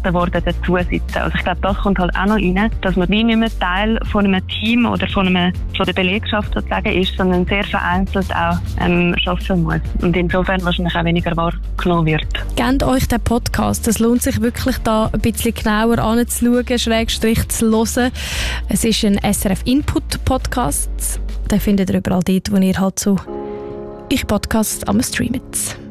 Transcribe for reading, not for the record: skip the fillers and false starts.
gezwungen worden, dazu zu sitzen. Also ich glaube, das kommt halt auch noch rein, dass man wie nicht mehr Teil von einem Team oder von der Belegschaft sozusagen ist, sondern sehr vereinzelt auch arbeiten muss. Und insofern wahrscheinlich auch weniger wahrgenommen wird. Gebt euch den Podcast. Es lohnt sich wirklich, da ein bisschen genauer anzuschauen, / zu hören. Es ist ein SRF-Input-Podcast. Den findet ihr überall dort, wo ihr halt so Podcasts am Streamen.